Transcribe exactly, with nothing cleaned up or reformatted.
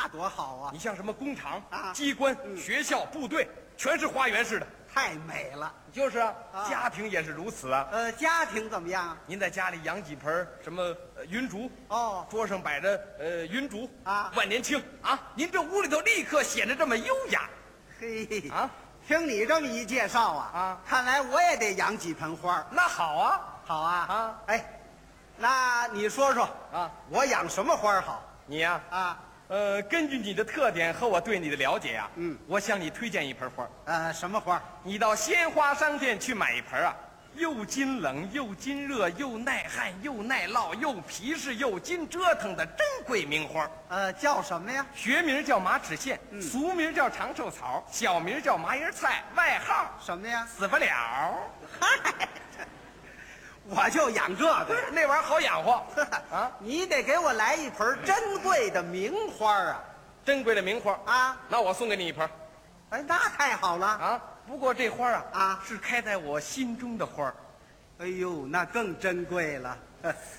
多好啊！ 你像什么工厂啊机关、 嗯学校、部队，全是花园式的。 太美了。 就是啊， 啊家庭也是如此啊。 呃，家庭怎么样？ 您在家里养几盆什么呃云竹？ 哦， 桌上摆着呃云竹啊万年青啊，您这屋里头立刻显得这么优雅嘿啊。 听你这么一介绍啊， 啊看来我也得养几盆花儿。 那好啊好啊啊， 哎，那你说说啊， 我养什么花儿好你呀、 啊？ 呃，根据你的特点和我对你的了解呀、 嗯我向你推荐一盆花。 呃，什么花儿？ 你到鲜花商店去买一盆啊，又经冷又经热又耐旱又耐涝又皮实又经折腾的珍贵名花。 呃，叫什么呀？ 学名叫马齿苋， 嗯俗名叫长寿草，小名叫麻叶菜，外号什么呀？ 死不了。 嗨，我就养这个呀。 那玩意儿好养活啊， 你得给我来一盆珍贵的名花儿啊！ 珍贵的名花啊， 那我送给你一盆哎，那太好了！ 啊。不过这花啊啊是开在我心中的花儿。 哎呦，那更珍贵了。